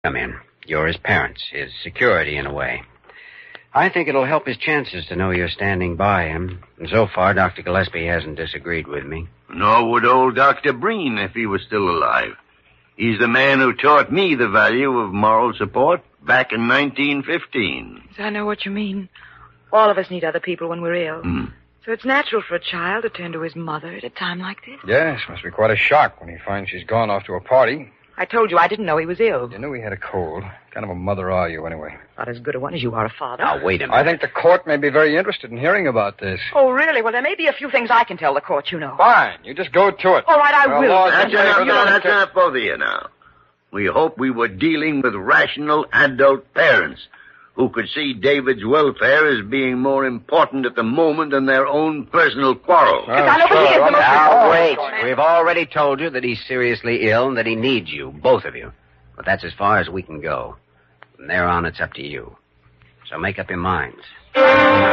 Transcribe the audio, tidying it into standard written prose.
Come in. You're his parents, his security in a way. I think it'll help his chances to know you're standing by him. And so far, Dr. Gillespie hasn't disagreed with me. Nor would old Dr. Breen if he was still alive. He's the man who taught me the value of moral support back in 1915. I know what you mean. All of us need other people when we're ill. So it's natural for a child to turn to his mother at a time like this. Yes, must be quite a shock when he finds she's gone off to a party. I told you I didn't know he was ill. You knew he had a cold. What kind of a mother are you, anyway? Not as good a one as you are a father. Now, wait a minute. I think the court may be very interested in hearing about this. Oh, really? Well, there may be a few things I can tell the court, you know. Fine. You just go to it. All right, I will. That's enough, both of you now. We hope we were dealing with rational adult parents who could see David's welfare as being more important at the moment than their own personal quarrel. Now, wait. We've already told you that he's seriously ill and that he needs you, both of you. But that's as far as we can go. From there on, it's up to you. So make up your minds.